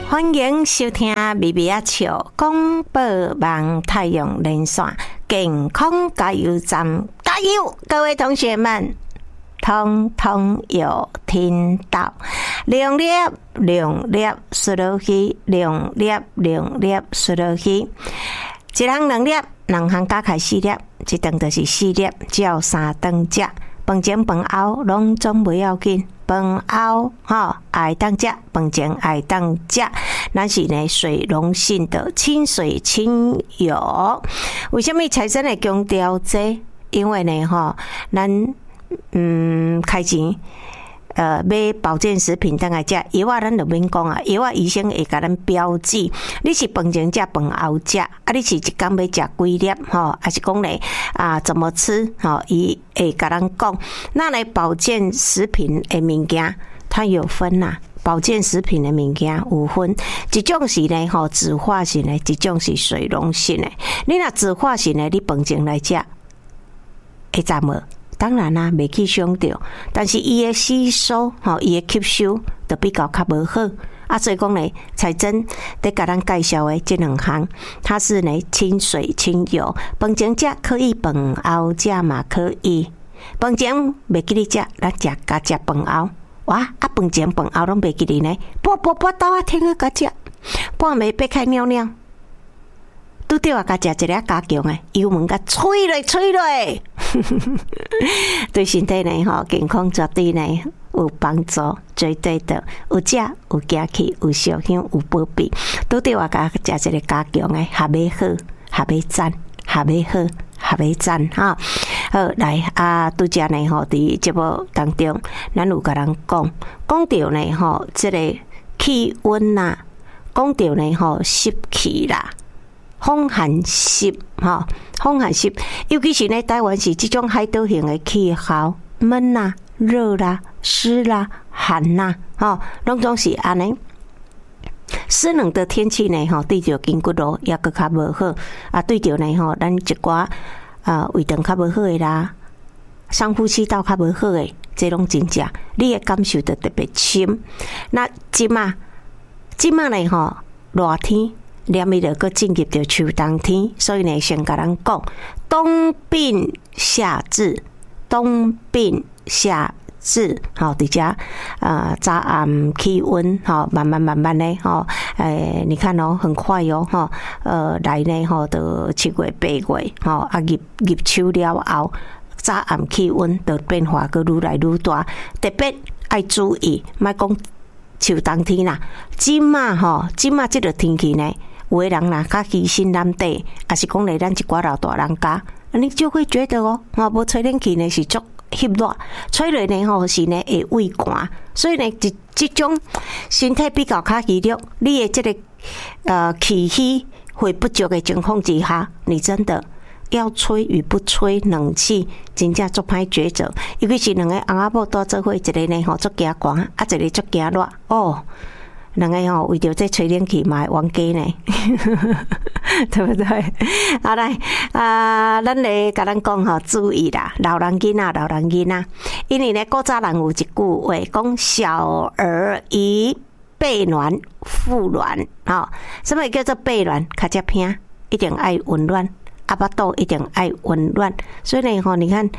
欢迎收听微微啊笑广播网太阳连线健康加油站，加油！各位同学们，通通有听到。两粒输落去，两粒输落去。一人两粒，两项加起4粒，一顿就是4粒，只要3顿食。饭前饭后拢总不要紧，饭后爱当食，饭前爱当食，咱是呢水溶性的清水清油。为什么财神会强调这？因为呢咱开钱买保健食品当来食药啊，咱就免讲啊，药啊医生会甲咱标记，你是饭前食，饭后食，啊你是一天要食几粒还是讲咧怎么吃伊会甲咱讲。那来保健食品的物件，它有分啦。保健食品的物件有分，一种是呢自化型的，一种是水溶性的。你若自化型的，你饭前来食，会知无？当然啦，袂去伤到，但是伊的吸收，伊的吸收就比较无好啊。所以讲呢，彩珍在甲咱介绍的这两项，它是呢清水清油，饭前食可以，饭后食嘛可以。饭前袂记你食，咱食甲食饭后，哇啊！饭前饭后拢袂记你呢，拨到啊，听个甲食，半暝擘开尿尿。拄着啊，甲食一粒加强诶，油门甲吹落，对身体呢健康绝对呢有帮助，绝对的有食有行气有烧香有保庇。拄着啊，甲食一个加强诶，下尾好，下尾赞，下尾好，下尾赞哈。好来拄则呢伫节目当中，咱有甲人讲着呢即个气温啦，讲着呢湿气啦。风寒湿风寒湿，尤其是呢台湾是这种海岛型的气候，闷啦、热啦、湿啦、寒啦，拢总是安尼。湿冷的天气呢，对着筋骨咯也搁较无好啊。对着呢，咱一寡胃肠较无好的啦，上呼吸道较无好的，这拢真正你会感受得特别深。那即马呢，热天。连伊就搁进入到秋冬天，所以呢，先甲咱讲冬病夏治，冬病夏治。伫遮早暗气温慢慢呢你看很快来呢到7月8月入秋了后，早暗气温就变化搁愈来愈大，特别爱注意，莫讲秋冬天啦，即马即个天气呢。有的人啦，较虚心难得，也是讲咧，咱一寡老大人家，你就会觉得无吹冷气呢是足翕热，吹落呢是呢会胃寒，所以呢，这种身体比较较虚弱，你的这个气虚会不足的情况之下，你真的要吹与不吹冷气，真正足歹抉择。尤其是两个翁仔某搭做伙，一个呢足惊寒，一个足惊热两个为着这吹冷气嘛会冤家呢，对不对？好来咱来甲咱讲注意啦，老人囡仔，因为呢古早人有一句话讲小儿宜备暖腹暖什么叫做备暖？较接偏，一定爱温暖。巴肚一定爱温暖，所以呢你看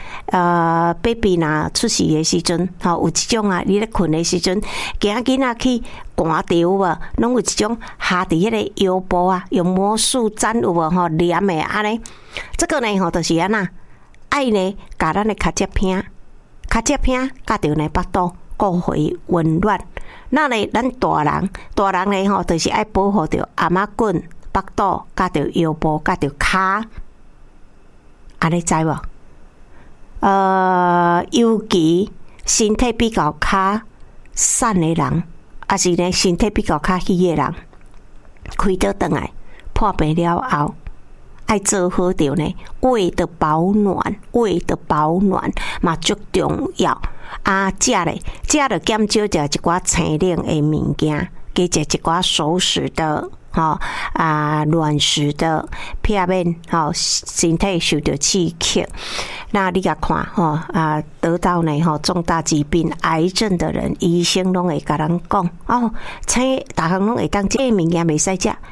baby 若出世的时阵有一种你咧困的时阵，惊囡仔去寒着有无？拢有一种下伫迄个腰部用魔术粘有无黏的安尼。这个呢就是安那爱呢，甲咱的脚趾片夹着呢巴肚顾回温暖。那呢咱大人呢就是爱保护着阿妈棍。腹肚夹着腰部夹着骹，安尼知无？尤其身体比较较瘦的人，还是呢身体比较较虚的人，开刀倒来破病了后，爱做好着呢胃的保暖嘛足重要食咧，食着减少食一寡清冷的物件，加食一寡熟食的乱食的，避免身体受到刺激。那你甲看得到呢重大疾病、癌症的人，医生拢会甲咱讲，大项拢会当这物件袂使食，